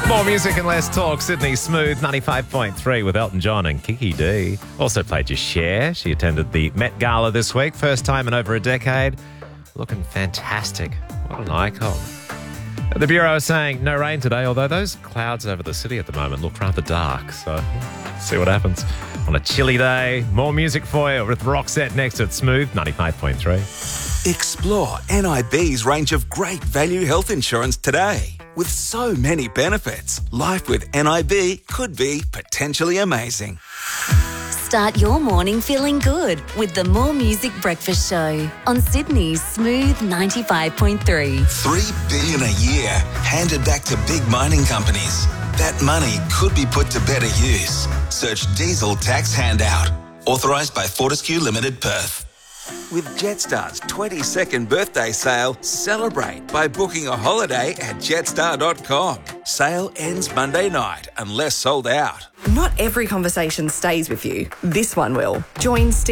More music and less talk. Sydney Smooth 95.3 with Elton John and Kiki D. Also played your Cher. She attended the Met Gala this week. First time in over a decade. Looking fantastic. What an icon. The Bureau is saying no rain today, although those clouds over the city at the moment look rather dark. So see what happens on a chilly day. More music for you with Roxette next at Smooth 95.3. Explore NIB's range of great value health insurance today. With so many benefits, life with NIB could be potentially amazing. Start your morning feeling good with the More Music Breakfast Show on Sydney's Smooth 95.3. $3 billion a year handed back to big mining companies. That money could be put to better use. Search diesel tax handout. Authorised by Fortescue Limited Perth. With Jetstar's 22nd birthday sale, celebrate by booking a holiday at jetstar.com. Sale ends Monday night unless sold out. Not every conversation stays with you. This one will. Join Steve